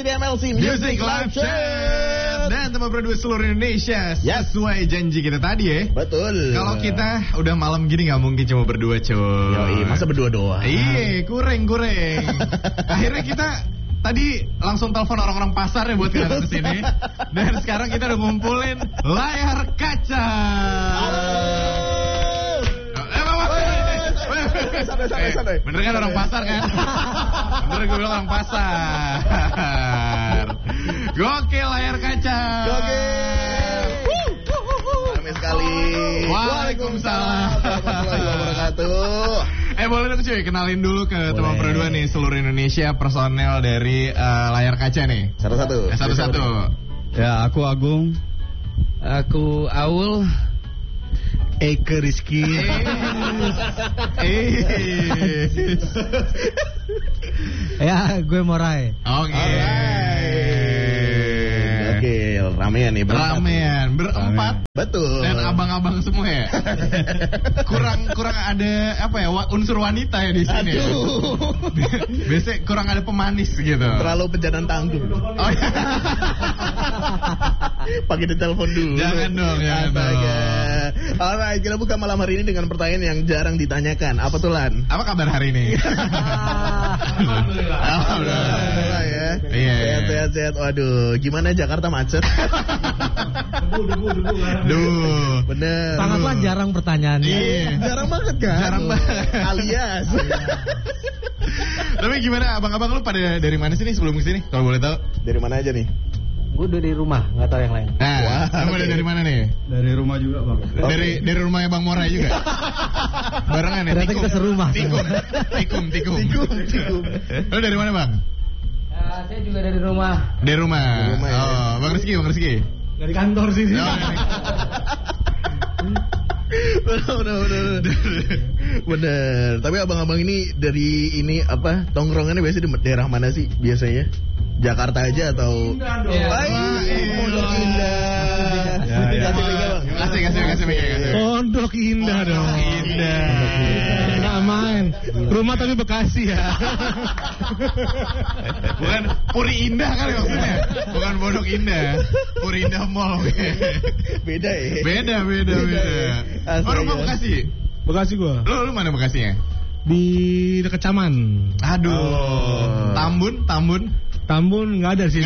di MLC Music Live Chat. Dan teman berdua seluruh Indonesia, sesuai janji kita tadi ya. Betul. Kalau kita udah malam gini gak mungkin cuma berdua cuy. Yoi, masa berdua doang? Iya, kurang. Akhirnya kita tadi langsung telepon orang-orang pasar ya buat kita kesini. Dan sekarang kita udah ngumpulin layar kaca. Santai. Bener kan orang pasar kan? Bener gue bilang orang pasar. Gokil layar kaca. Ramai sekali. Waalaikumsalam warahmatullahi wabarakatuh. Boleh dong cuy, kenalin dulu ke teman berdua nih seluruh Indonesia personel dari layar kaca nih. Satu-satu. Ya, aku Agung. Aku Aul. Eke Rizky. Ya, gue Morai. Oke, ramean nih. Berempat. Betul. Dan abang-abang semua ya. kurang ada apa ya unsur wanita ya di sini. Biasanya kurang ada pemanis gitu. Terlalu pejantan tanggung. Oh, iya. Pakai ditelepon dulu. Jangan dong. Alright, kita buka malam hari ini dengan pertanyaan yang jarang ditanyakan. Apa tuh, Lan? Apa kabar hari ini? Alhamdulillah ya. Iya. Sehat. Waduh, gimana Jakarta macet? Duh. Bener. Sangatlah jarang pertanyaannya. Iya. Jarang banget kan? Jarang banget. Alias. Tapi gimana abang-abang lu pada dari mana sih nih sebelum kesini? Kalau boleh tahu. Dari mana aja nih? Gue dari rumah, nggak tahu yang lain. Nah, dari mana nih? Dari rumah juga, Bang. Dari rumahnya Bang Morai juga. Barengan ya. Ternyata kita serumah. Tikum. Lu dari mana, Bang? Saya juga dari rumah. Dari rumah. Ya. Oh, Bang Rizky. Dari kantor sih. Bener. Tapi abang-abang ini dari tongkrongannya biasanya di daerah mana sih biasanya? Jakarta aja atau? Pondok Indah. Kasih. Pondok Indah dong. Nggak main. Rumah tapi Bekasi ya. Bukan Puri Indah kan maksudnya. Bukan Pondok Indah. Puri Indah Mall. Beda ya. Beda. Oh, rumah Bekasi. Bekasi gua. Lu mana Bekasinya? Di dekat Caman. Aduh. Tambun nggak ada sih.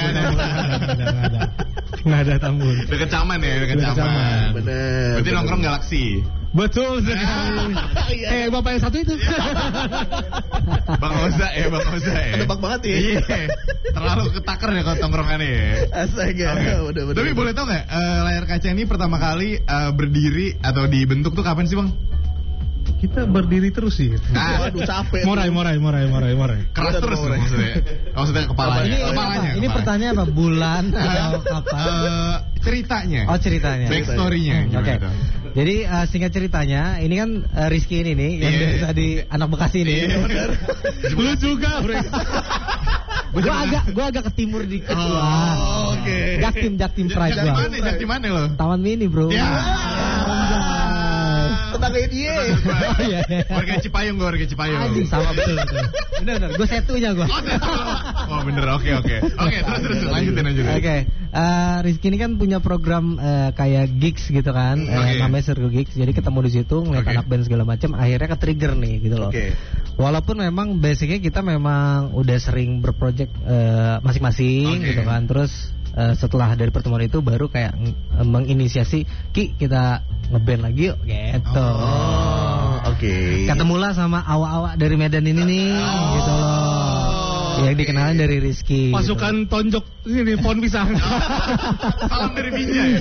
Nggak ada Tambun. Dekat Caman ya, dekat Caman. Bener. Berarti nongkrong Galaksi. Betul sekali. Bapak yang satu itu. Bang Oza ya. Kedebak banget ya. Iya. Terlalu ketakar ya kalau tongkrongannya ya. Astaga. Okay. Bener. Tapi boleh tau nggak layar kaca ini pertama kali berdiri atau dibentuk tuh kapan sih, Bang? Kita berdiri terus sih. Waduh, capek. Morai. Keras terus maksudnya kepalanya. Ini pertanyaan apa? Bulan atau apa? Ceritanya. Oh, ceritanya. Backstory-nya. Oke. Jadi singkat ceritanya, ini kan Rizky ini nih yang dari tadi anak Bekasi ini. Iya, benar. Lu juga, Bre. Gua agak ke timur dikit. Oh, oke. Jaktim Pride gua. Jak di mana lo? Taman Mini, Bro. Ya. Tetangga dia. Warga Cipayung. Anjing sama betul. Bener. Gue setunya gue. Oh bener, oke. Terus lanjutin. Oke. Rizky ini kan punya program kayak gigs gitu kan, namanya Circle Gigs. Jadi ketemu di situ ngeliat anak band segala macam, akhirnya ke trigger nih gitu loh. Walaupun memang basicnya kita memang udah sering berproject masing-masing gitu kan. Terus setelah dari pertemuan itu baru kayak menginisiasi kita ngeband lagi yuk gitu. Ketemulah sama awak-awak dari Medan ini nih gitu loh. Yang dikenalin dari Rizky. Pasukan gitu. Tonjok ini pohon pisang. Salam dari Binjai.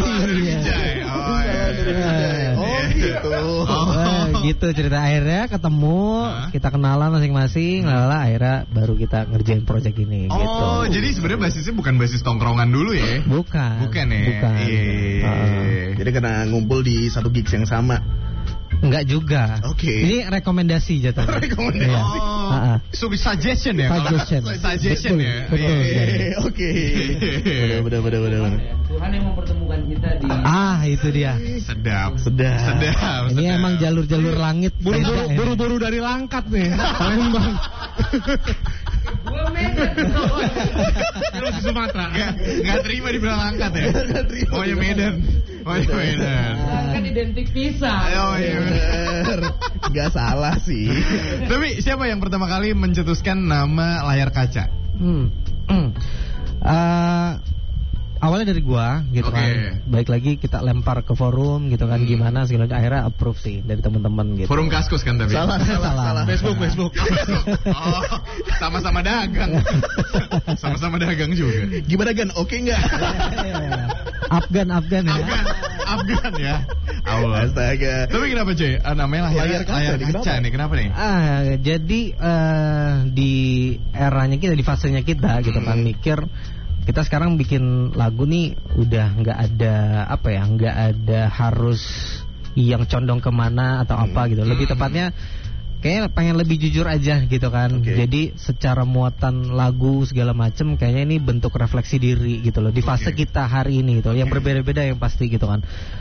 Gitu cerita. Akhirnya ketemu, kita kenalan masing-masing, akhirnya baru kita ngerjain project ini. Gitu. Jadi sebenarnya basisnya bukan basis tongkrongan dulu ya? Bukan ya? Bukan. Jadi karena ngumpul di satu gigs yang sama. Enggak juga. Ini rekomendasi jatuhnya. Rekomendasi. So suggestion ya. Suggestion ya. Oke. Benar. Tuhan yang mempertemukan kita di. Itu dia. Sedap. Ini emang jalur-jalur langit. Buru-buru dari Langkat nih. Palembang. Kalau di Sumatera nggak terima dibilang angkat ya. Maunya Medan. Kan identik pisah. Oh iya. Nggak salah sih. Tapi siapa yang pertama kali mencetuskan nama layar kaca? Awalnya dari gua gitu kan. Baik lagi kita lempar ke forum gitu kan, gimana segala akhirnya approve sih dari teman-teman gitu. Forum Kaskus kan tapi. Salah. Facebook. Oh, sama-sama dagang. Sama-sama dagang juga. Gimana Gan? Oke nggak? Afgan ya. Afgan ya. Awas. Astaga. Tapi kenapa cuy? Namanya layar kaca nih. Kenapa nih? Jadi di eranya kita, di fasenya kita gitu kan, mikir kita sekarang bikin lagu nih udah nggak ada nggak ada harus yang condong kemana atau apa gitu. Lebih tepatnya kayaknya pengen lebih jujur aja gitu kan. Jadi secara muatan lagu segala macem kayaknya ini bentuk refleksi diri gitu loh di fase kita hari ini gitu. Yang berbeda-beda yang pasti gitu kan.